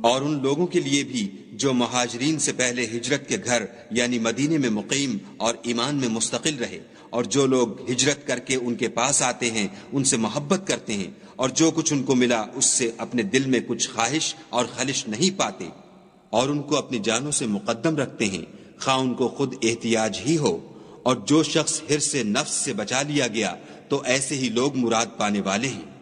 और उन लोगों के लिए भी जो मुहाजिरीन से पहले हिजरत के घर यानी मदीने में मुकीम और ईमान में मुस्तकिल रहे, और जो लोग हिजरत करके उनके पास आते हैं उनसे मोहब्बत करते हैं, और जो कुछ उनको मिला उससे अपने दिल में कुछ ख्वाहिश और खलिश नहीं पाते, और उनको अपनी जानों से मुकद्दम रखते हैं, खा उनको खुद एहतियाज ही हो। और जो शख्स हिर्स से नफ्स से बचा लिया गया तो ऐसे ही लोग मुराद पाने वाले हैं।